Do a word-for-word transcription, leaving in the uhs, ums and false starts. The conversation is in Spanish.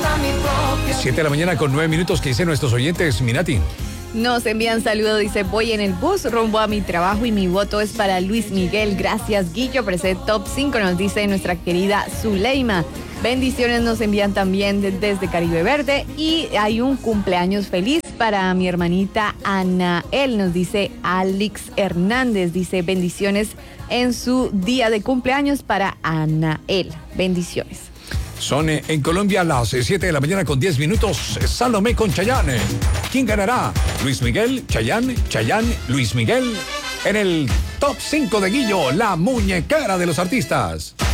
siete de la mañana con nueve minutos que dicen nuestros oyentes, Minati. Nos envían saludos, dice, voy en el bus rumbo a mi trabajo y mi voto es para Luis Miguel. Gracias, Guillo, por ese top cinco, nos dice nuestra querida Zuleima. Bendiciones nos envían también de- desde Caribe Verde y hay un cumpleaños feliz para mi hermanita Anael, nos dice Alex Hernández, dice bendiciones en su día de cumpleaños para Anael. Bendiciones. Son eh, en Colombia las eh, siete de la mañana con diez minutos. eh, Salomé con Chayanne. ¿Quién ganará? ¿Luis Miguel, Chayanne, Chayanne, Luis Miguel? En el top cinco de Guillo, la muñequera de los artistas.